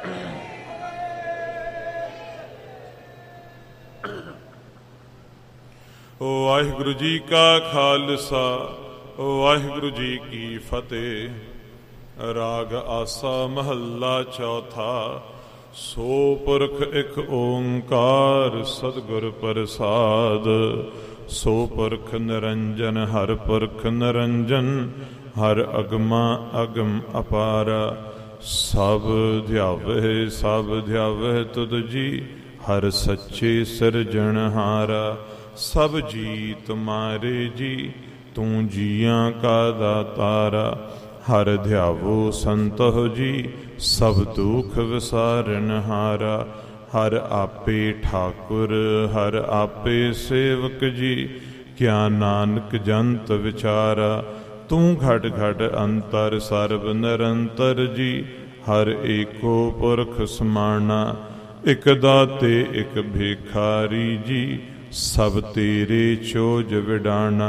ਵਾਹਿਗੁਰੂ ਜੀ ਕਾ ਖਾਲਸਾ, ਵਾਹਿਗੁਰੂ ਜੀ ਕੀ ਫਤਿਹ। ਰਾਗ ਆਸਾ ਮਹੱਲਾ ਚੌਥਾ। ਸੋ ਪੁਰਖ ਇਕ ਓੰਕਾਰ ਸਤਿਗੁਰ ਪ੍ਰਸਾਦ। ਸੋ ਪੁਰਖ ਨਿਰੰਜਨ ਹਰ ਪੁਰਖ ਨਿਰੰਜਨ, ਹਰ ਅਗਮਾ ਅਗਮ ਅਪਾਰਾ। ਸਭ ਧਿਆਵਹਿ ਤੁਧ ਜੀ, ਹਰ ਸੱਚੇ ਸਿਰਜਣਹਾਰਾ। ਸਭ ਜੀ ਤੁਮਾਰੇ ਜੀ, ਤੂੰ ਜੀਆਂ ਕਾ ਦਾਤਾਰਾ। ਹਰ ਧਿਆਵੋ ਸੰਤੋ ਜੀ, ਸਭ ਦੁਖ ਵਿਸਾਰਨਹਾਰਾ। ਹਰ ਆਪੇ ਠਾਕੁਰ ਹਰ ਆਪੇ ਸੇਵਕ ਜੀ, ਕਿਆ ਨਾਨਕ ਜੰਤ ਵਿਚਾਰਾ। ਤੂੰ ਘਟ ਘਟ ਅੰਤਰ ਸਰਬ ਨਿਰੰਤਰ ਜੀ, ਹਰ ਏਕੋ ਪੁਰਖ ਸਮਾਣਾ। ਇਕ ਦਾਤੇ ਇਕ ਭਿਖਾਰੀ ਜੀ, ਸਭ ਤੇਰੇ ਚੋਜ ਵਿਡਾਣਾ।